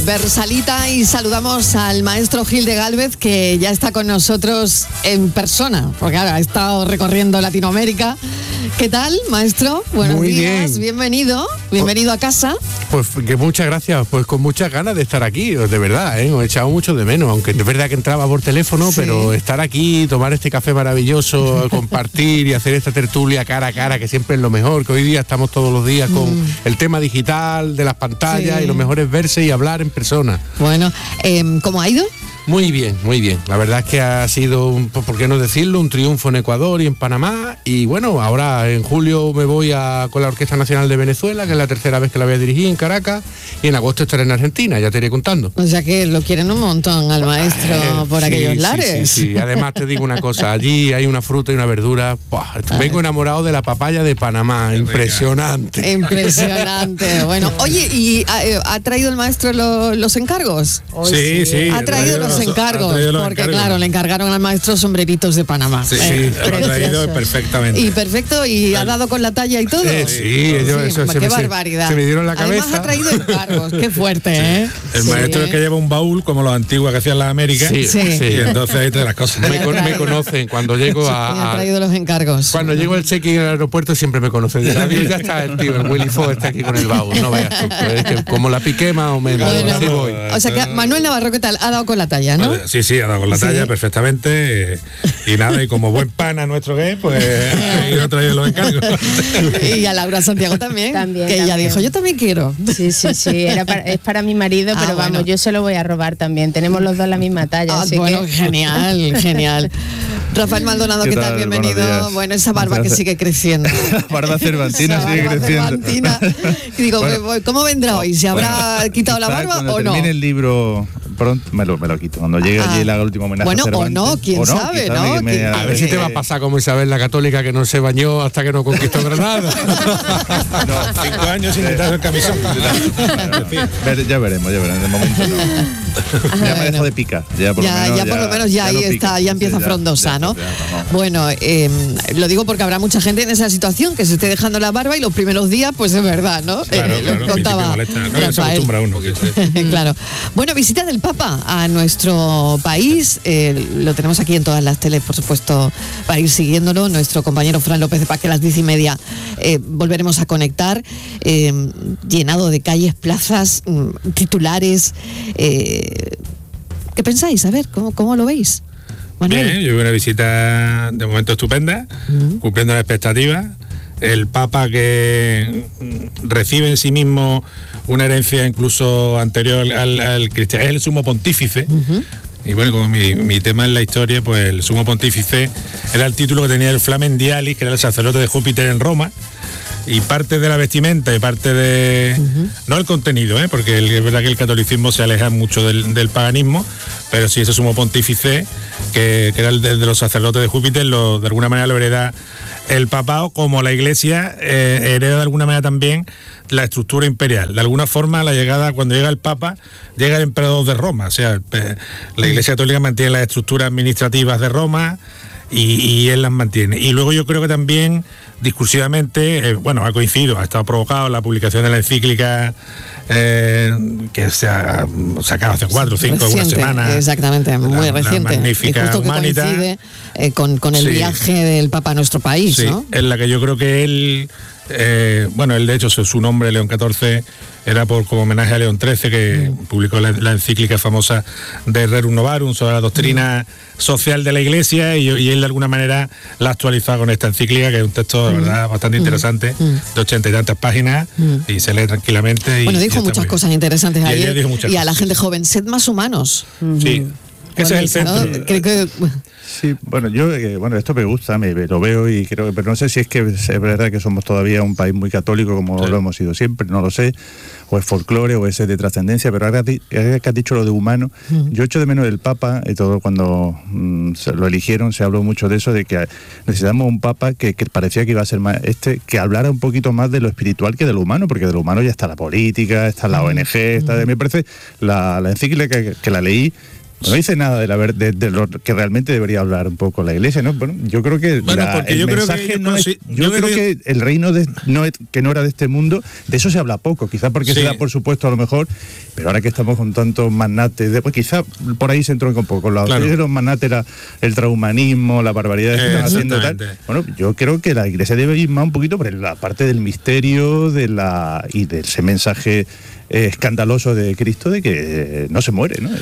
Versalita, y saludamos al maestro Gil de Gálvez, que ya está con nosotros en persona, porque ahora ha estado recorriendo Latinoamérica. ¿Qué tal, maestro? Buenos Muy días, bien. bienvenido a casa. Pues que muchas gracias, pues con muchas ganas de estar aquí, de verdad, os he echado mucho de menos, aunque es verdad que entraba por teléfono, sí. Pero estar aquí, tomar este café maravilloso, compartir y hacer esta tertulia cara a cara, que siempre es lo mejor, que hoy día estamos todos los días con el tema digital de las pantallas, sí. Y lo mejor es verse y hablar en persona. Bueno, ¿cómo ha ido? Muy bien, muy bien. La verdad es que ha sido, por qué no decirlo, un triunfo en Ecuador y en Panamá. Y bueno, ahora en julio me voy con la Orquesta Nacional de Venezuela, que es la tercera vez que la voy a dirigir en Caracas. Y en agosto estaré en Argentina, ya te iré contando. O sea que lo quieren un montón al maestro por aquellos lares. Sí. Además te digo una cosa, allí hay una fruta y una verdura. Vengo enamorado de la papaya de Panamá, impresionante. Impresionante. Bueno, oye, ¿y ha traído el maestro los encargos? Sí. Ha traído los encargos, porque claro, le encargaron al maestro sombreritos de Panamá. Sí, lo ha traído perfectamente. Y perfecto, y ha dado con la talla y todo. Qué barbaridad. Se me dieron la cabeza. Además ha traído encargos, qué fuerte, ¿eh? El maestro es que lleva un baúl como los antiguos que hacían las Américas. Sí. Y entonces ahí te las cosas. Me conocen cuando llego ha traído los encargos. Cuando llego al check-in al aeropuerto siempre me conocen. Ya está el tío, el Willy Fogg está aquí con el baúl. No vayas tú, es que como la piqué más o menos. Bueno, así voy. O sea que Manuel Navarro, ¿qué tal? Ha dado con la talla, ¿no? Sí, ha dado con la talla perfectamente. Y nada, y como buen pana nuestro que es, pues yo he traído los encargos. Y a Laura Santiago también que ella dijo, yo también quiero. Sí, es para mi marido, pero vamos, yo se lo voy a robar también. Tenemos los dos la misma talla. Bueno, genial. Rafael Maldonado, ¿qué tal? Bienvenido. Bueno, esa barba que sigue creciendo. Barba cervantina sigue creciendo. Digo, ¿cómo vendrá hoy? ¿Se habrá quitado la barba o no? Cuando termine el libro pronto me lo quito. Cuando llegue allí el último homenaje a Cervantes. O no, quién sabe, ¿no? A ver si te va a pasar como Isabel la Católica, que no se bañó hasta que no conquistó Granada. 5 años sin quitarse el camisón. Ya veremos, de momento no. Ya me dejo de picar. Ya por lo menos ya ahí está, ya empieza frondosa, ¿no? Bueno, lo digo porque habrá mucha gente en esa situación que se esté dejando la barba y los primeros días, pues es verdad, ¿no? Claro, contaba no se acostumbra uno. Claro. Bueno, visita del Papa a nuestro país, lo tenemos aquí en todas las teles, por supuesto, para ir siguiéndolo. Nuestro compañero Fran López de Paz, que a las 10:30 volveremos a conectar, llenado de calles, plazas, titulares. ¿Qué pensáis? A ver, ¿cómo lo veis? Manuel. Bien, yo vi una visita de momento estupenda, cumpliendo las expectativas. El Papa que recibe en sí mismo una herencia incluso anterior al cristianismo, es el sumo pontífice. Y bueno, como mi tema en la historia, pues el sumo pontífice era el título que tenía el Flamen Dialis, que era el sacerdote de Júpiter en Roma. Y parte de la vestimenta y parte de... No el contenido, porque es verdad que el catolicismo se aleja mucho del paganismo, pero sí ese sumo pontífice, que era el de los sacerdotes de Júpiter, de alguna manera lo hereda el papado, como la Iglesia hereda de alguna manera también la estructura imperial. De alguna forma, cuando llega el Papa, llega el emperador de Roma. O sea, la Iglesia Católica mantiene las estructuras administrativas de Roma, y él las mantiene. Y luego yo creo que también discursivamente, ha coincidido, ha estado provocado la publicación de la encíclica que se ha sacado hace 4 o 5, una semana. Exactamente, muy reciente. Magnífica y justo que Humanitas. Coincide con el viaje del Papa a nuestro país, ¿no? En la que yo creo que él, él de hecho su nombre, León XIV, era como homenaje a León XIII, que publicó la encíclica famosa de Rerum Novarum sobre la doctrina social de la Iglesia, y él de alguna manera la actualiza con esta encíclica, que es un texto de verdad bastante interesante, de 80 y tantas páginas, y se lee tranquilamente. Bueno, dijo muchas cosas interesantes ayer, y a la gente joven, sed más humanos. Sí. Ese es el centro. Creo que... Sí, esto me gusta, lo veo y creo que, pero no sé si es que es verdad que somos todavía un país muy católico como lo hemos sido siempre, no lo sé, o es folclore o es de trascendencia, pero ahora que has dicho lo de humano, yo echo de menos del Papa, y todo cuando lo eligieron se habló mucho de eso, de que necesitamos un Papa que parecía que iba a ser más, que hablara un poquito más de lo espiritual que de lo humano, porque de lo humano ya está la política, está la ONG, me parece la encíclica que la leí, No dice nada de lo que realmente debería hablar un poco la Iglesia, ¿no? Bueno, yo creo que yo creo que el reino que no era de este mundo, de eso se habla poco, quizá porque se da por supuesto a lo mejor, pero ahora que estamos con tantos magnates, pues quizá por ahí se entronca un poco. Los magnates era el transhumanismo, la barbaridad que están haciendo tal. Bueno, yo creo que la Iglesia debe ir más un poquito por la parte del misterio y de ese mensaje escandaloso de Cristo de que no se muere, ¿no?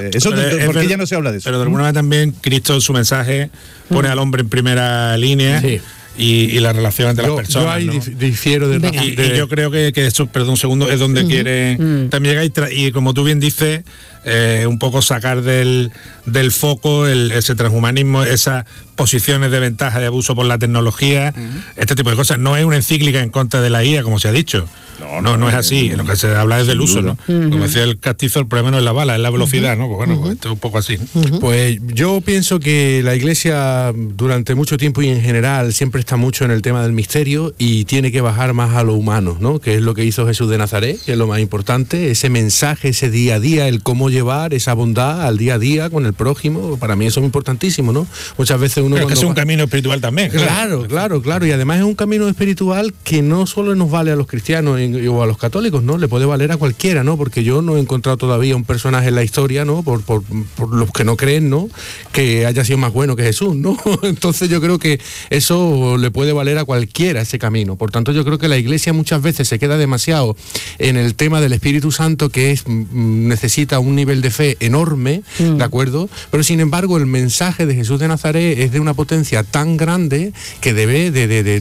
Porque ya no se habla de eso. Pero de alguna manera también Cristo en su mensaje pone al hombre en primera línea. Sí. Y la relación entre las personas. Yo ahí difiero de y yo creo que eso, perdón un segundo, es donde quieren también llegar y como tú bien dices, un poco sacar del foco ese transhumanismo, esas posiciones de ventaja de abuso por la tecnología, este tipo de cosas. No es una encíclica en contra de la IA, como se ha dicho. No es así. Lo que se habla es del uso, ¿no? Como decía el Castizo, el problema no es la bala, es la velocidad, ¿no? Pues bueno, esto es un poco así. Pues yo pienso que la Iglesia durante mucho tiempo y en general siempre está mucho en el tema del misterio y tiene que bajar más a lo humano, ¿no? Que es lo que hizo Jesús de Nazaret, que es lo más importante, ese mensaje, ese día a día, el cómo llevar esa bondad al día a día con el prójimo. Para mí eso es importantísimo, ¿no? Muchas veces uno... Pero que es un camino espiritual también. Claro. Y además es un camino espiritual que no solo nos vale a los cristianos o a los católicos, ¿no? Le puede valer a cualquiera, ¿no? Porque yo no he encontrado todavía un personaje en la historia, ¿no? Por los que no creen, ¿no? Que haya sido más bueno que Jesús, ¿no? Entonces yo creo que eso le puede valer a cualquiera, ese camino. Por tanto, yo creo que la Iglesia muchas veces se queda demasiado en el tema del Espíritu Santo, que necesita un nivel de fe enorme, ¿de acuerdo? Pero sin embargo, el mensaje de Jesús de Nazaret es de una potencia tan grande que debe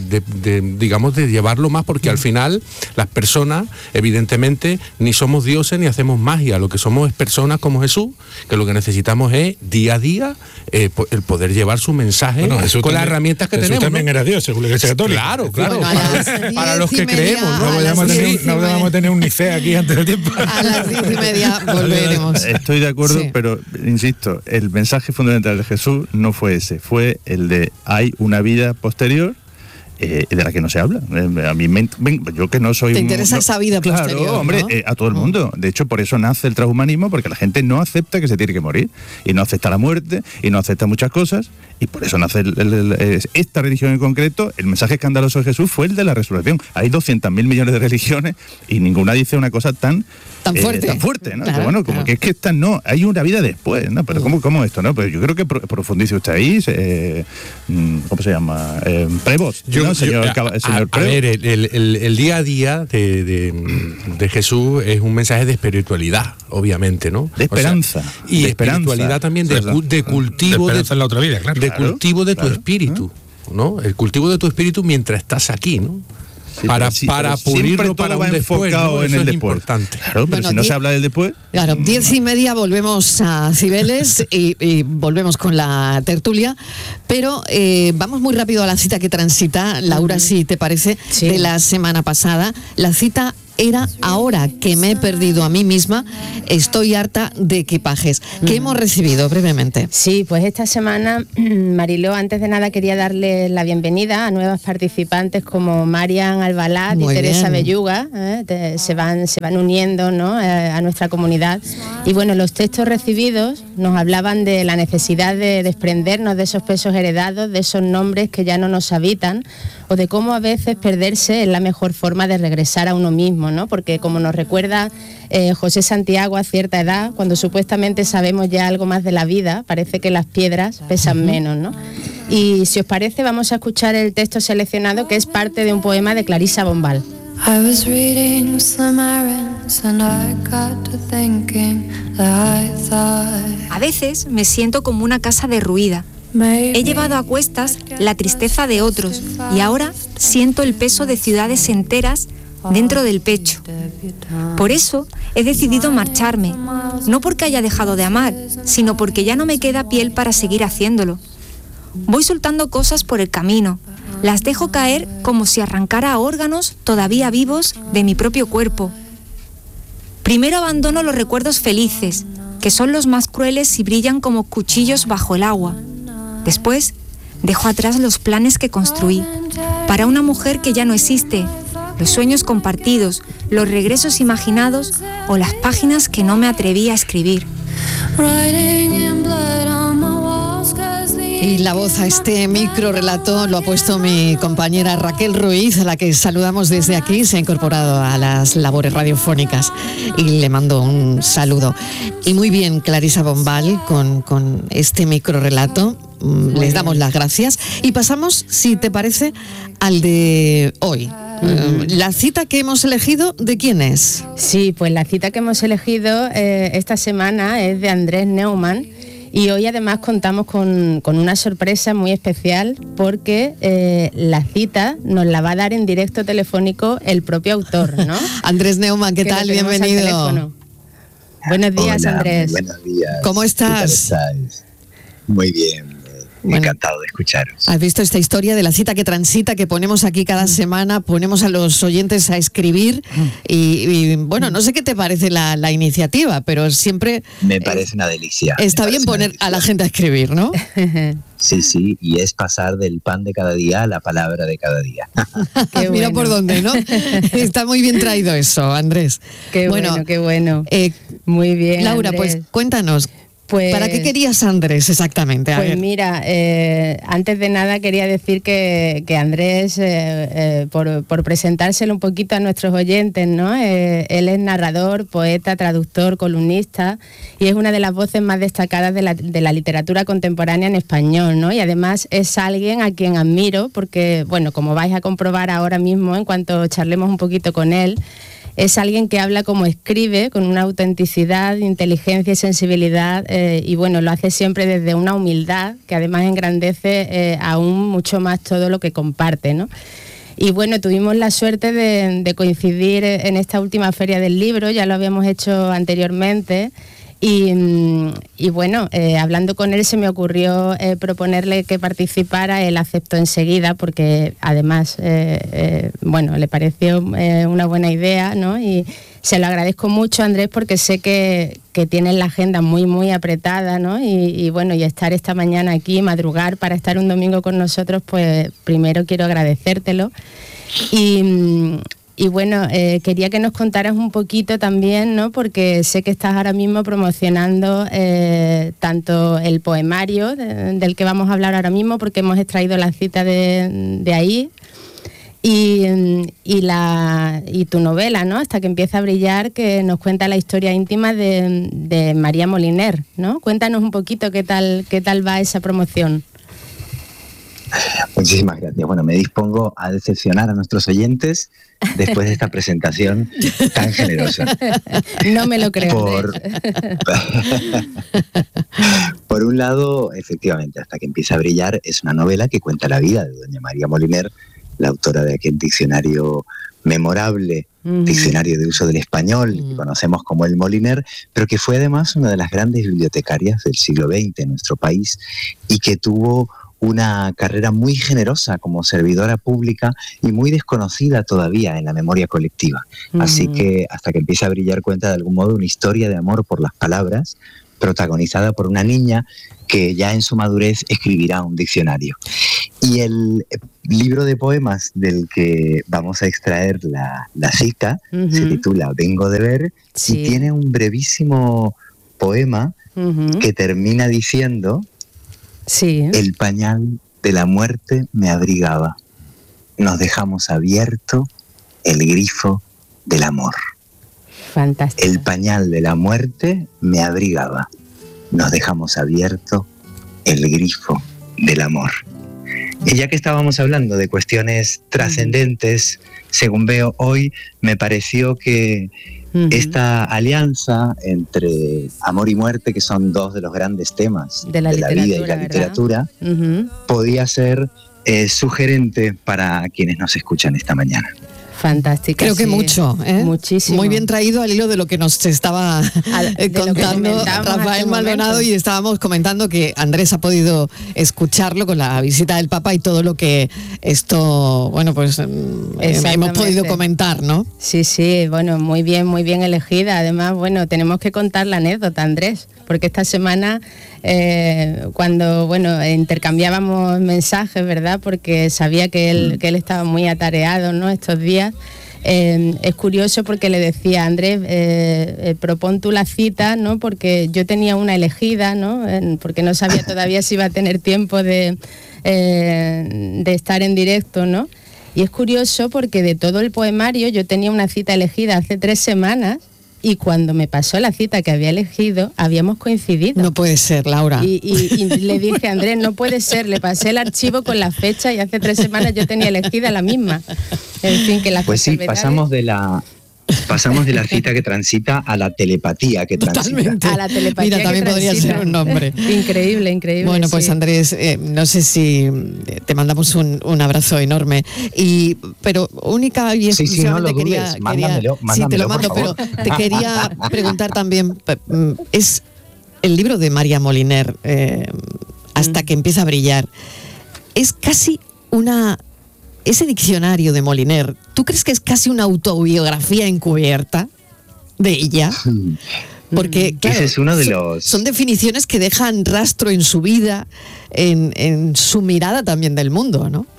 digamos, de llevarlo más, porque al final las personas, evidentemente, ni somos dioses ni hacemos magia. Lo que somos es personas como Jesús, que lo que necesitamos es día a día el poder llevar su mensaje con las herramientas que Jesús tenemos. También era Dios, según la Iglesia Católica. Claro. Para los que creemos, no vamos a tener un Nicea aquí antes del tiempo. A las 10:30 volveremos. Estoy de acuerdo, pero insisto, el mensaje fundamental de Jesús no fue ese, fue el de hay una vida posterior de la que no se habla. A mí yo que no soy... ¿Te interesa esa vida posterior? Claro, hombre, ¿no? A todo el mundo. De hecho, por eso nace el transhumanismo, porque la gente no acepta que se tiene que morir, y no acepta la muerte, y no acepta muchas cosas, y por eso nace esta religión en concreto. El mensaje escandaloso de Jesús fue el de la resurrección. Hay 200.000 millones de religiones y ninguna dice una cosa tan fuerte, ¿no? Claro, bueno, como que es que no, hay una vida después, ¿no? Pero ¿cómo esto, no? Pues yo creo que profundice usted ahí, ¿cómo se llama? Prevost, ¿no? Señor Prevost. A ver, el día a día de Jesús es un mensaje de espiritualidad, obviamente, ¿no? De esperanza. Y de espiritualidad también, de cultivo de esperanza en la otra vida, claro. De cultivo de tu espíritu, ¿no? El cultivo de tu espíritu mientras estás aquí, ¿no? Sí, para pulirlo para un después, ¿no? en eso el es después. Importante. Claro, pero si no se habla del después. Claro, 10:30 volvemos a Cibeles y volvemos con la tertulia, pero vamos muy rápido a la cita que transita, Laura, si te parece, de la semana pasada. La cita era: ahora que me he perdido a mí misma, estoy harta de equipajes. ¿Qué hemos recibido brevemente? Sí, pues esta semana, Mariló, antes de nada quería darle la bienvenida a nuevas participantes como Marian Albalat y Teresa Belluga. Se van uniendo, ¿no? A nuestra comunidad. Y bueno, los textos recibidos nos hablaban de la necesidad de desprendernos de esos pesos heredados, de esos nombres que ya no nos habitan, o de cómo a veces perderse es la mejor forma de regresar a uno mismo, ¿no? Porque como nos recuerda José Santiago, a cierta edad, cuando supuestamente sabemos ya algo más de la vida, parece que las piedras pesan menos, ¿no? Y si os parece, vamos a escuchar el texto seleccionado, que es parte de un poema de Clarissa Bombal. A veces me siento como una casa derruida. He llevado a cuestas la tristeza de otros y ahora siento el peso de ciudades enteras dentro del pecho. Por eso he decidido marcharme, no porque haya dejado de amar, sino porque ya no me queda piel para seguir haciéndolo. Voy soltando cosas por el camino, las dejo caer como si arrancara órganos todavía vivos de mi propio cuerpo. Primero abandono los recuerdos felices, que son los más crueles y brillan como cuchillos bajo el agua. Después, dejo atrás los planes que construí, para una mujer que ya no existe, los sueños compartidos, los regresos imaginados o las páginas que no me atreví a escribir. Y la voz a este micro relato lo ha puesto mi compañera Raquel Ruiz, a la que saludamos desde aquí. Se ha incorporado a las labores radiofónicas y le mando un saludo. Y muy bien, Clarisa Bombal, con este micro relato. Les damos las gracias y pasamos, si te parece, al de hoy. La cita que hemos elegido, ¿de quién es? Sí, pues la cita que hemos elegido esta semana es de Andrés Neumann. Y hoy además contamos con una sorpresa muy especial porque la cita nos la va a dar en directo telefónico el propio autor, ¿no? Andrés Neumann, ¿qué tal? Bienvenido. Buenos días. Hola, Andrés. Buenos días. ¿Cómo estás? ¿Qué tal estáis? Muy bien. Bueno, encantado de escucharos. ¿Has visto esta historia de la cita que transita que ponemos aquí cada semana? Ponemos a los oyentes a escribir y bueno, no sé qué te parece la iniciativa, pero siempre... Me parece una delicia. Está bien poner a la gente a escribir, ¿no? Sí, y es pasar del pan de cada día a la palabra de cada día. Qué Mira bueno. Por dónde, ¿no? Está muy bien traído eso, Andrés. Qué bueno, qué bueno. Muy bien, Laura, Andrés. Pues cuéntanos. ¿Para qué querías Andrés exactamente? Pues mira, antes de nada quería decir que Andrés, por presentárselo un poquito a nuestros oyentes, ¿no? Él es narrador, poeta, traductor, columnista y es una de las voces más destacadas de la literatura contemporánea en español, ¿no? Y además es alguien a quien admiro porque, bueno, como vais a comprobar ahora mismo en cuanto charlemos un poquito con él, es alguien que habla como escribe, con una autenticidad, inteligencia y sensibilidad, y bueno, lo hace siempre desde una humildad que además engrandece aún mucho más todo lo que comparte, ¿no? Y bueno, tuvimos la suerte de coincidir en esta última feria del libro, ya lo habíamos hecho anteriormente. Y bueno, hablando con él se me ocurrió proponerle que participara. Él aceptó enseguida porque además, bueno, le pareció una buena idea, ¿no? Y se lo agradezco mucho, Andrés, porque sé que tienes la agenda muy apretada, ¿no? Y bueno, y estar esta mañana aquí, madrugar para estar un domingo con nosotros, pues primero quiero agradecértelo. Y bueno, quería que nos contaras un poquito también, ¿no? Porque sé que estás ahora mismo promocionando tanto el poemario del que vamos a hablar ahora mismo, porque hemos extraído la cita de ahí, y tu novela, ¿no? Hasta que empieza a brillar, que nos cuenta la historia íntima de María Moliner, ¿no? Cuéntanos un poquito qué tal va esa promoción. Muchísimas gracias. Bueno, me dispongo a decepcionar a nuestros oyentes después de esta presentación tan generosa. No me lo creo. Por un lado, efectivamente, Hasta que empieza a brillar es una novela que cuenta la vida de doña María Moliner, la autora de aquel diccionario memorable, diccionario de uso del español, que conocemos como el Moliner, pero que fue además una de las grandes bibliotecarias del siglo XX en nuestro país y que tuvo una carrera muy generosa como servidora pública y muy desconocida todavía en la memoria colectiva. Así que Hasta que empieza a brillar cuenta de algún modo una historia de amor por las palabras, protagonizada por una niña que ya en su madurez escribirá un diccionario. Y el libro de poemas del que vamos a extraer la cita se titula Vengo de ver, y tiene un brevísimo poema que termina diciendo: el pañal de la muerte me abrigaba, nos dejamos abierto el grifo del amor. Fantástico. El pañal de la muerte me abrigaba, nos dejamos abierto el grifo del amor. Y ya que estábamos hablando de cuestiones trascendentes, según veo hoy, me pareció que esta alianza entre amor y muerte, que son dos de los grandes temas de la vida y la literatura, podía ser sugerente para quienes nos escuchan esta mañana. Fantástica. Creo que mucho, ¿eh? Muchísimo. Muy bien traído al hilo de lo que nos estaba contando Rafael Maldonado, y estábamos comentando que Andrés ha podido escucharlo con la visita del Papa y todo lo que esto, bueno, pues hemos podido comentar, ¿no? Sí, bueno, muy bien elegida. Además, bueno, tenemos que contar la anécdota, Andrés, porque esta semana cuando, bueno, intercambiábamos mensajes, ¿verdad? Porque sabía que él estaba muy atareado, ¿no? Estos días. Es curioso porque le decía, Andrés, propón tú la cita, ¿no? Porque yo tenía una elegida, ¿no? Porque no sabía todavía si iba a tener tiempo de estar en directo, ¿no? Y es curioso porque de todo el poemario yo tenía una cita elegida hace 3 semanas y cuando me pasó la cita que había elegido, habíamos coincidido. No puede ser, Laura. Y le dije a Andrés, no puede ser, le pasé el archivo con la fecha y hace 3 semanas yo tenía elegida la misma. En fin, que las pues sí, pasamos de la cita que transita a la telepatía que transita. Totalmente. A la telepatía. Mira, también podría ser un nombre. Increíble, increíble. Bueno, pues sí. Andrés, no sé si te mandamos un abrazo enorme. Pero única y exclusivamente sí, no lo dudes. Mándamelo, sí, te lo mando, pero te quería preguntar también, es el libro de María Moliner, Hasta que empieza a brillar. Es casi ese diccionario de Moliner, ¿tú crees que es casi una autobiografía encubierta de ella? Porque, claro, ese es uno de los... son definiciones que dejan rastro en su vida, en su mirada también del mundo, ¿no?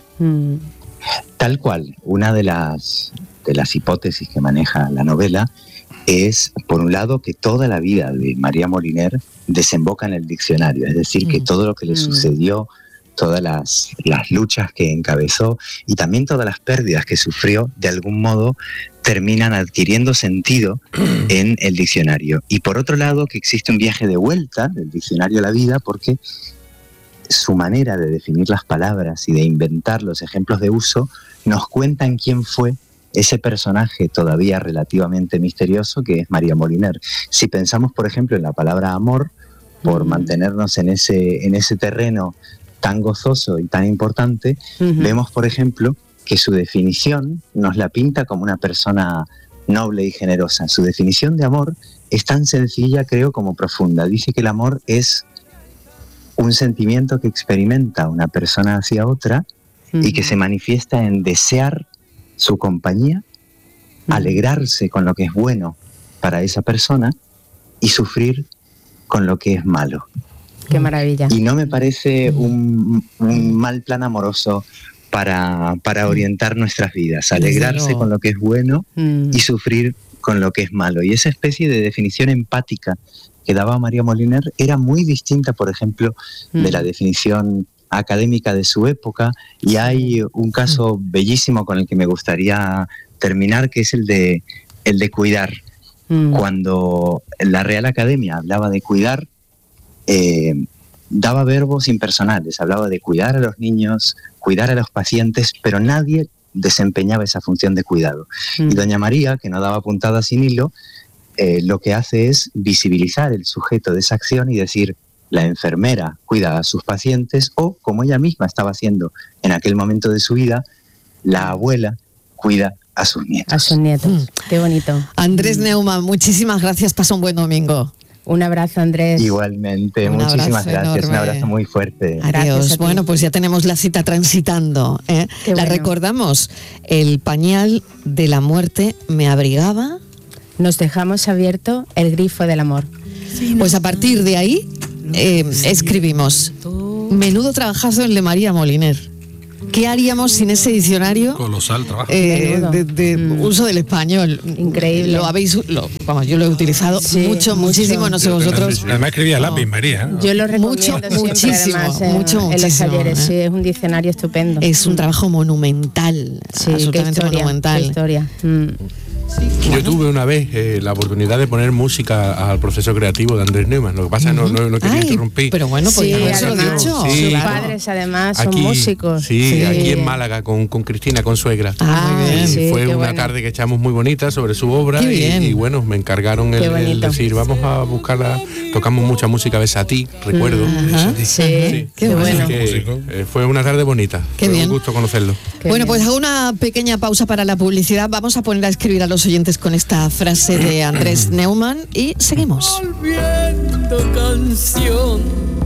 Tal cual. Una de las hipótesis que maneja la novela es, por un lado, que toda la vida de María Moliner desemboca en el diccionario, es decir, que todo lo que le sucedió, todas las luchas que encabezó y también todas las pérdidas que sufrió, de algún modo terminan adquiriendo sentido en el diccionario. Y por otro lado, que existe un viaje de vuelta del diccionario a la vida, porque su manera de definir las palabras y de inventar los ejemplos de uso nos cuentan quién fue ese personaje todavía relativamente misterioso que es María Moliner. Si pensamos, por ejemplo, en la palabra amor, por mantenernos en ese terreno tan gozoso y tan importante, vemos, por ejemplo, que su definición nos la pinta como una persona noble y generosa. Su definición de amor es tan sencilla, creo, como profunda. Dice que el amor es un sentimiento que experimenta una persona hacia otra y que se manifiesta en desear su compañía, alegrarse con lo que es bueno para esa persona y sufrir con lo que es malo. Qué maravilla. Y no me parece un mal plan amoroso para orientar nuestras vidas, alegrarse con lo que es bueno y sufrir con lo que es malo. Y esa especie de definición empática que daba María Moliner era muy distinta, por ejemplo, de la definición académica de su época, y hay un caso bellísimo con el que me gustaría terminar, que es el de cuidar. Cuando la Real Academia hablaba de cuidar, daba verbos impersonales, hablaba de cuidar a los niños, cuidar a los pacientes, pero nadie desempeñaba esa función de cuidado. Y doña María, que no daba puntada sin hilo, lo que hace es visibilizar el sujeto de esa acción y decir, la enfermera cuida a sus pacientes, o, como ella misma estaba haciendo en aquel momento de su vida, la abuela cuida a sus nietos. A sus nietos. Qué bonito. Andrés Neumann, muchísimas gracias, pasa un buen domingo. Un abrazo, Andrés. Igualmente, muchísimas gracias, enorme. Un abrazo muy fuerte. Adiós. Bueno, pues ya tenemos la cita transitando, ¿eh? La recordamos, el pañal de la muerte me abrigaba. Nos dejamos abierto el grifo del amor. Pues a partir de ahí escribimos, menudo trabajazo el de María Moliner. ¿Qué haríamos sin ese diccionario? Colosal trabajo. De uso del español. Increíble. Vamos, yo lo he utilizado muchísimo, no sé vosotros. Además escribía lápiz, María. Yo lo recomiendo muchísimo, además, mucho, en los talleres. Sí, es un diccionario estupendo. Es un trabajo monumental, absolutamente monumental. Qué historia. Yo tuve una vez la oportunidad de poner música al proceso creativo de Andrés Neumann. Lo que pasa es que no quería interrumpir. Pero bueno, pues ya se lo he dicho. Sus padres además son músicos. Sí, aquí en Málaga con Cristina, con suegra. Muy bien. Sí, fue una tarde que echamos muy bonita sobre su obra y bueno, me encargaron el decir, vamos a buscarla. Tocamos mucha música Besatí, recuerdo. Sí, qué bueno. Fue una tarde bonita. Qué fue bien. un gusto conocerlo. Bueno, pues hago una pequeña pausa para la publicidad. Vamos a poner a escribir a los oyentes con esta frase de Andrés Neumann y seguimos. Volviendo canción